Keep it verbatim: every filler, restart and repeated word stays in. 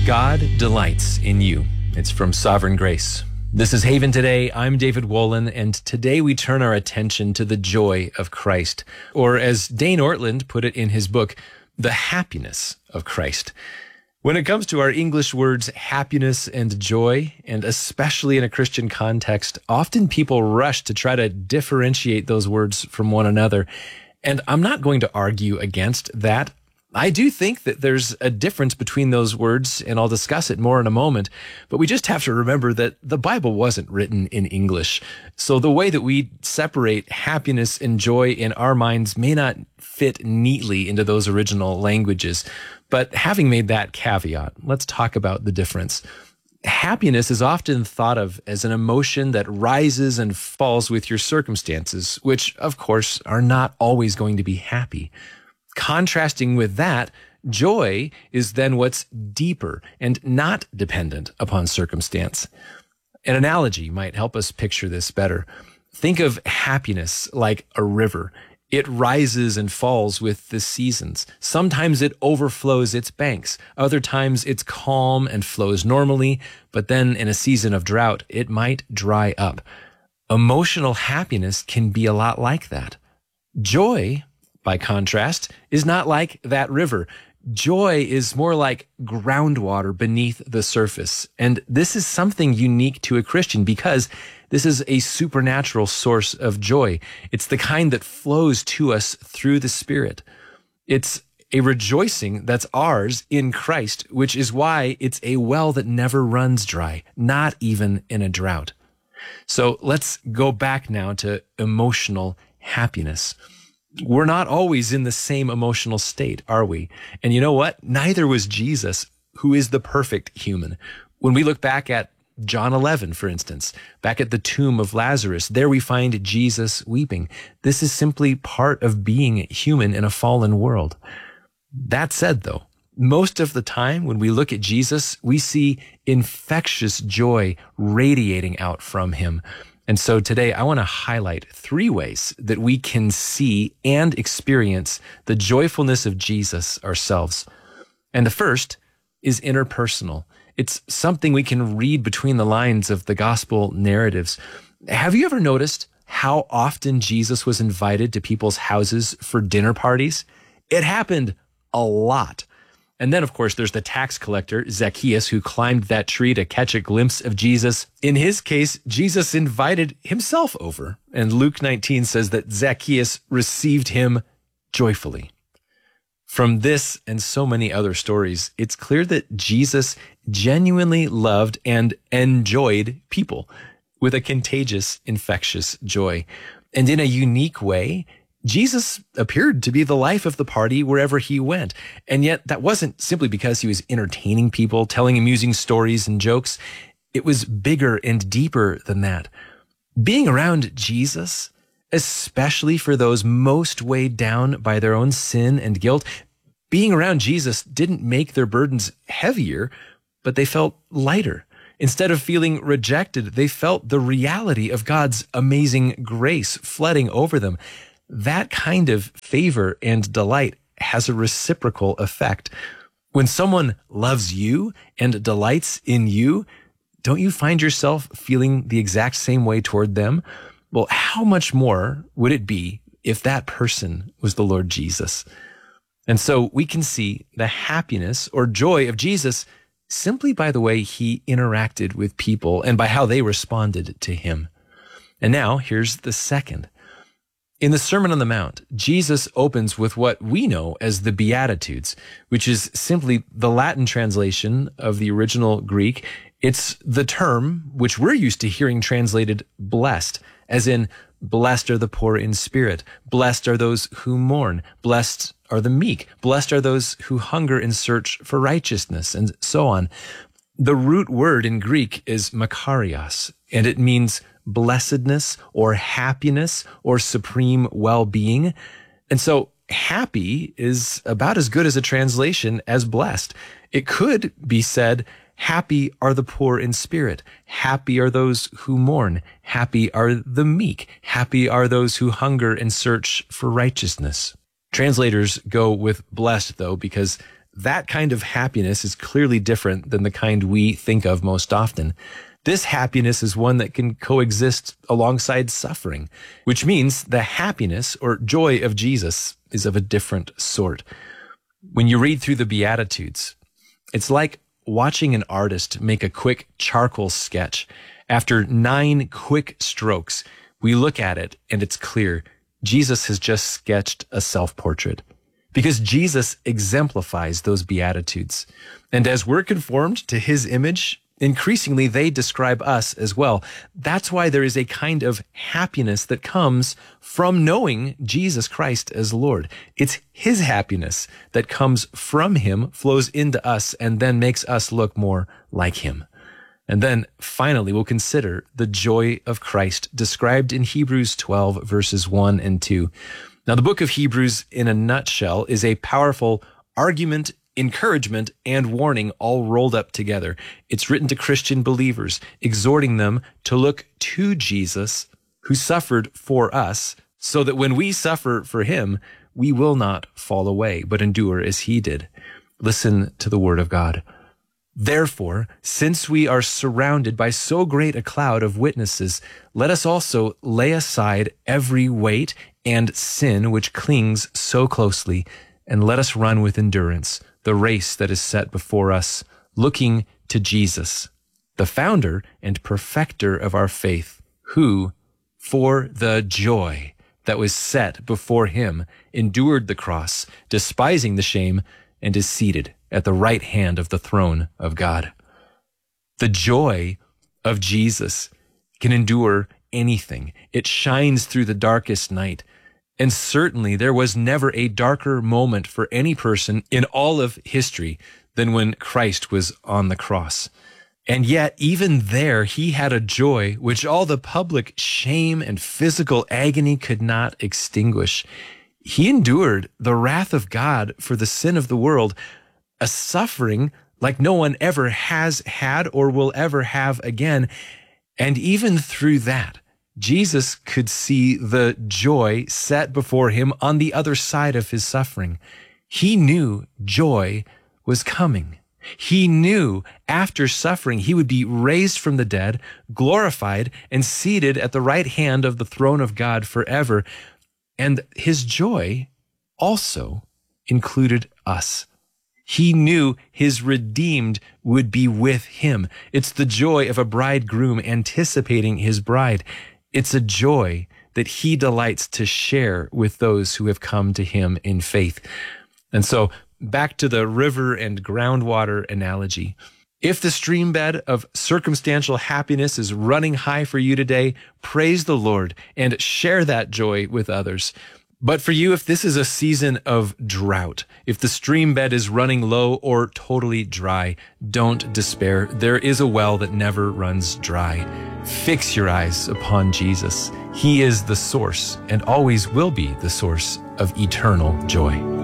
God delights in you. It's from Sovereign Grace. This is Haven Today. I'm David Wolin, and today we turn our attention to the joy of Christ, or as Dane Ortland put it in his book, the happiness of Christ. When it comes to our English words happiness and joy, and especially in a Christian context, often people rush to try to differentiate those words from one another. And I'm not going to argue against that. I do think that there's a difference between those words, and I'll discuss it more in a moment, but we just have to remember that the Bible wasn't written in English. So the way that we separate happiness and joy in our minds may not fit neatly into those original languages. But having made that caveat, let's talk about the difference. Happiness is often thought of as an emotion that rises and falls with your circumstances, which, of course, are not always going to be happy. Contrasting with that, joy is then what's deeper and not dependent upon circumstance. An analogy might help us picture this better. Think of happiness like a river. It rises and falls with the seasons. Sometimes it overflows its banks. Other times it's calm and flows normally, but then in a season of drought, it might dry up. Emotional happiness can be a lot like that. Joy, by contrast, is not like that river. Joy is more like groundwater beneath the surface. And this is something unique to a Christian because this is a supernatural source of joy. It's the kind that flows to us through the Spirit. It's a rejoicing that's ours in Christ, which is why it's a well that never runs dry, not even in a drought. So let's go back now to emotional happiness. We're not always in the same emotional state, are we? And you know what? Neither was Jesus, who is the perfect human. When we look back at John eleven, for instance, back at the tomb of Lazarus, there we find Jesus weeping. This is simply part of being human in a fallen world. That said, though, most of the time when we look at Jesus, we see infectious joy radiating out from him. And so today I want to highlight three ways that we can see and experience the joyfulness of Jesus ourselves. And the first is interpersonal. It's something we can read between the lines of the gospel narratives. Have you ever noticed how often Jesus was invited to people's houses for dinner parties? It happened a lot. And then, of course, there's the tax collector, Zacchaeus, who climbed that tree to catch a glimpse of Jesus. In his case, Jesus invited himself over. And Luke nineteen says that Zacchaeus received him joyfully. From this and so many other stories, it's clear that Jesus genuinely loved and enjoyed people with a contagious, infectious joy. And in a unique way, Jesus appeared to be the life of the party wherever he went. And yet that wasn't simply because he was entertaining people, telling amusing stories and jokes. It was bigger and deeper than that. Being around Jesus, especially for those most weighed down by their own sin and guilt, being around Jesus didn't make their burdens heavier, but they felt lighter. Instead of feeling rejected, they felt the reality of God's amazing grace flooding over them. That kind of favor and delight has a reciprocal effect. When someone loves you and delights in you, don't you find yourself feeling the exact same way toward them? Well, how much more would it be if that person was the Lord Jesus? And so we can see the happiness or joy of Jesus simply by the way he interacted with people and by how they responded to him. And now here's the second. In the Sermon on the Mount, Jesus opens with what we know as the Beatitudes, which is simply the Latin translation of the original Greek. It's the term which we're used to hearing translated blessed, as in blessed are the poor in spirit, blessed are those who mourn, blessed are the meek, blessed are those who hunger and search for righteousness, and so on. The root word in Greek is makarios, and it means blessedness or happiness or supreme well-being. And so happy is about as good as a translation as blessed. It could be said, happy are the poor in spirit. Happy are those who mourn. Happy are the meek. Happy are those who hunger and search for righteousness. Translators go with blessed, though, because that kind of happiness is clearly different than the kind we think of most often. This happiness is one that can coexist alongside suffering, which means the happiness or joy of Jesus is of a different sort. When you read through the Beatitudes, it's like watching an artist make a quick charcoal sketch. After nine quick strokes, we look at it and it's clear Jesus has just sketched a self-portrait, because Jesus exemplifies those Beatitudes. And as we're conformed to his image, increasingly they describe us as well. That's why there is a kind of happiness that comes from knowing Jesus Christ as Lord. It's his happiness that comes from him, flows into us, and then makes us look more like him. And then finally, we'll consider the joy of Christ described in Hebrews twelve, verses one and two. Now, the book of Hebrews, in a nutshell, is a powerful argument, encouragement, and warning all rolled up together. It's written to Christian believers, exhorting them to look to Jesus, who suffered for us, so that when we suffer for him, we will not fall away, but endure as he did. Listen to the word of God. Therefore, since we are surrounded by so great a cloud of witnesses, let us also lay aside every weight and sin which clings so closely, and let us run with endurance the race that is set before us, looking to Jesus, the founder and perfecter of our faith, who, for the joy that was set before him, endured the cross, despising the shame, and is seated at the right hand of the throne of God. The joy of Jesus can endure anything. It shines through the darkest night. And certainly there was never a darker moment for any person in all of history than when Christ was on the cross. And yet, even there, he had a joy which all the public shame and physical agony could not extinguish. He endured the wrath of God for the sin of the world, a suffering like no one ever has had or will ever have again. And even through that, Jesus could see the joy set before him on the other side of his suffering. He knew joy was coming. He knew after suffering, he would be raised from the dead, glorified, and seated at the right hand of the throne of God forever. And his joy also included us. He knew his redeemed would be with him. It's the joy of a bridegroom anticipating his bride. It's a joy that he delights to share with those who have come to him in faith. And so back to the river and groundwater analogy. If the stream bed of circumstantial happiness is running high for you today, praise the Lord and share that joy with others. But for you, if this is a season of drought, if the stream bed is running low or totally dry, don't despair. There is a well that never runs dry. Fix your eyes upon Jesus. He is the source and always will be the source of eternal joy.